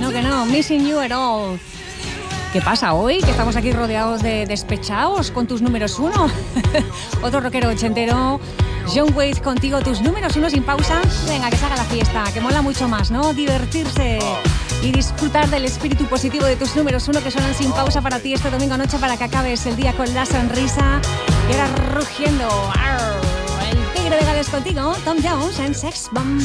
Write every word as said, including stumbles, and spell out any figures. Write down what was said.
no, que no. Missing you at all. ¿Qué pasa hoy? Que estamos aquí rodeados de despechados con tus números uno. Otro rockero ochentero. John Waite contigo, tus números uno sin pausa. Venga, que se haga la fiesta, que mola mucho más, ¿no? Divertirse y disfrutar del espíritu positivo de tus números uno que suenan sin pausa para ti este domingo noche para que acabes el día con la sonrisa. Y ahora rugiendo. Arr, el tigre de Gales contigo, Tom Jones en Sex Bomb.